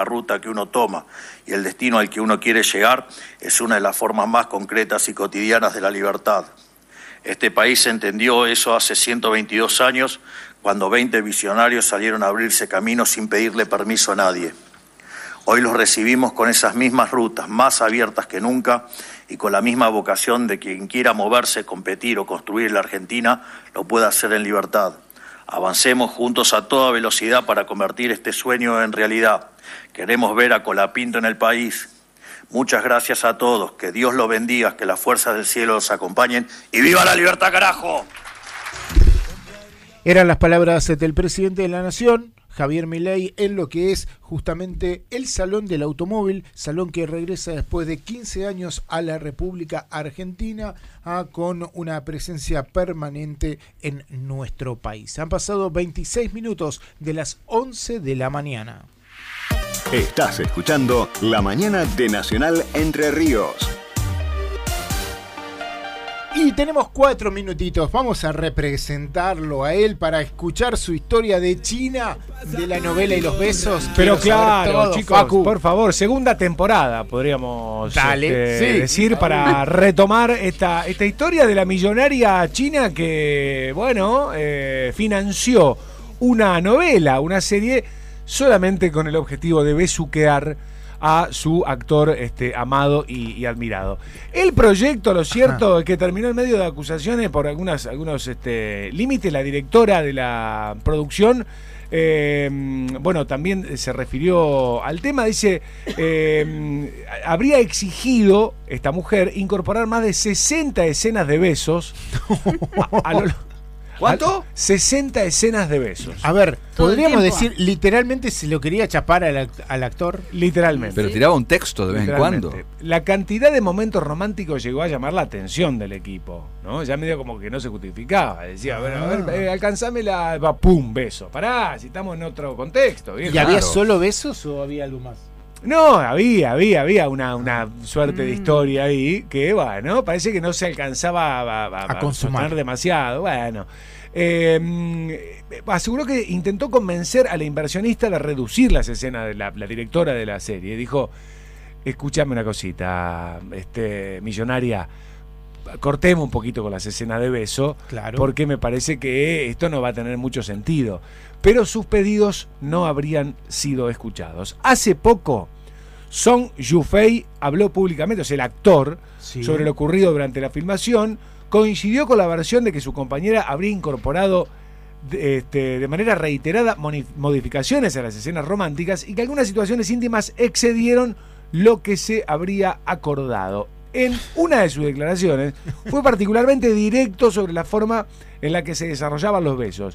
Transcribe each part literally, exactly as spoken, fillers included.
La ruta que uno toma y el destino al que uno quiere llegar es una de las formas más concretas y cotidianas de la libertad. Este país entendió eso hace ciento veintidós años, cuando veinte visionarios salieron a abrirse caminos sin pedirle permiso a nadie. Hoy los recibimos con esas mismas rutas, más abiertas que nunca, y con la misma vocación de quien quiera moverse, competir o construir la Argentina, lo pueda hacer en libertad. Avancemos juntos a toda velocidad para convertir este sueño en realidad. Queremos ver a Colapinto en el país. Muchas gracias a todos, que Dios los bendiga, que las fuerzas del cielo los acompañen y ¡viva la libertad, carajo! Eran las palabras del presidente de la Nación, Javier Milei, en lo que es justamente el Salón del Automóvil, salón que regresa después de quince años a la República Argentina, ah, con una presencia permanente en nuestro país. Han pasado veintiséis minutos de las once de la mañana. Estás escuchando La Mañana de Nacional Entre Ríos. Y tenemos cuatro minutitos, vamos a representarlo a él para escuchar su historia de China, de la novela y los besos. Pero Quiero claro, todo, chicos, Facu. por favor, segunda temporada, podríamos Dale, este, sí. decir, para retomar esta, esta historia de la millonaria china que, bueno, eh, financió una novela, una serie, solamente con el objetivo de besuquear a su actor este, amado y, y admirado. El proyecto, lo cierto, es que terminó en medio de acusaciones por algunas, algunos este, límites. La directora de la producción, eh, bueno, también se refirió al tema. Dice, eh, habría exigido esta mujer incorporar más de sesenta escenas de besos a, a lo, ¿Cuánto? sesenta escenas de besos. A ver, Todo el podríamos tiempo. decir, literalmente se lo quería chapar al, act- al actor. Literalmente. Pero tiraba un texto de vez en cuando. Literalmente. La cantidad de momentos románticos llegó a llamar la atención del equipo, ¿no? Ya medio como que no se justificaba. Decía, a ver, a ver, eh, alcanzame la... Va, pum, beso. Pará, si estamos en otro contexto. ¿Y viejo. había Claro. solo besos o había algo más? No, había, había, había una, una suerte de historia ahí que, bueno, parece que no se alcanzaba a, a, A consumar. sostener demasiado. Bueno, eh, aseguró que intentó convencer a la inversionista de reducir las escenas de la, la directora de la serie. Dijo, escúchame una cosita, este, millonaria, cortemos un poquito con las escenas de beso, Claro. porque me parece que esto no va a tener mucho sentido. Pero sus pedidos no habrían sido escuchados. Hace poco, Song Yufei habló públicamente, o sea, el actor, Sí. sobre lo ocurrido durante la filmación. Coincidió con la versión de que su compañera habría incorporado de, este, de manera reiterada moni- modificaciones a las escenas románticas y que algunas situaciones íntimas excedieron lo que se habría acordado. En una de sus declaraciones fue particularmente directo sobre la forma en la que se desarrollaban los besos.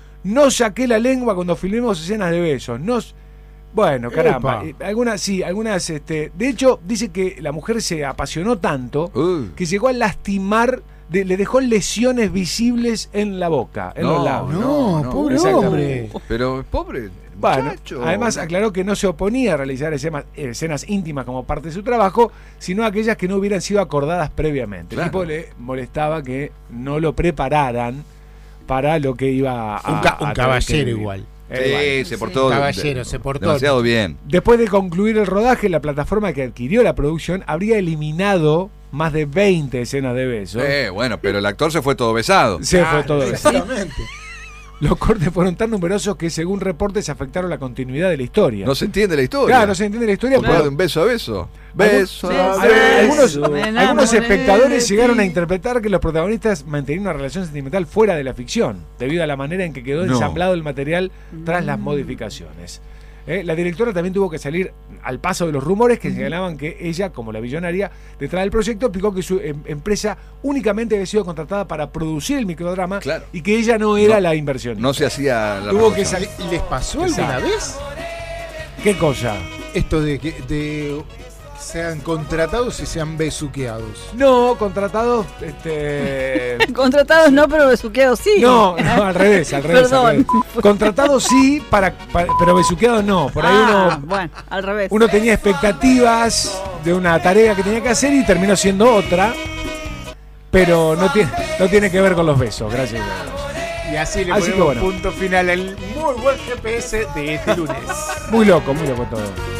No saqué la lengua cuando filmemos escenas de besos. No, bueno, caramba. Epa. eh, Algunas, sí, algunas, este. De hecho, dice que la mujer se apasionó tanto Uy. que llegó a lastimar, de- le dejó lesiones visibles en la boca, en los labios. No, pobre Exactamente. hombre. Pero pobre Bueno, muchacho. además aclaró que no se oponía a realizar escenas, escenas íntimas como parte de su trabajo, sino aquellas que no hubieran sido acordadas previamente. Claro. El tipo le molestaba que no lo prepararan para lo que iba a... Un, ca- un a tener que caballero vivir. igual. Eh, Sí, se portó Caballero, de- se portó. demasiado bien. Después de concluir el rodaje, la plataforma que adquirió la producción habría eliminado más de veinte escenas de besos. Eh, bueno, pero el actor se fue todo besado. Se fue todo eso. Exactamente. Los cortes fueron tan numerosos que, según reportes, afectaron la continuidad de la historia. No se entiende la historia. Claro, no se entiende la historia, Porque pero de un beso a beso. Algún- Beso a Beso. Al- algunos, Beso. Me algunos enamoré espectadores de llegaron ti. a interpretar que los protagonistas mantenían una relación sentimental fuera de la ficción, debido a la manera en que quedó No. ensamblado el material tras las modificaciones. Eh, La directora también tuvo que salir al paso de los rumores que señalaban que ella, como la billonaria detrás del proyecto, explicó que su em- empresa únicamente había sido contratada para producir el microdrama Claro. y que ella no era No, la inversión. No se hacía la Tuvo que promoción. salir. ¿Les pasó alguna Exacto. vez ¿Qué cosa? esto de que de sean contratados y sean besuqueados? No, contratados, este. Contratados no, pero besuqueados sí. No, no, al revés, al revés. Perdón. al revés. Contratados sí, para, para- pero besuqueados no. Por ahí Ah, uno, bueno, al revés. uno tenía expectativas de una tarea que tenía que hacer y terminó siendo otra, pero no tiene, no tiene que ver con los besos, gracias a Dios. Y así le Así que ponemos bueno. punto final al muy buen G P S de este lunes. Muy loco, muy loco todo.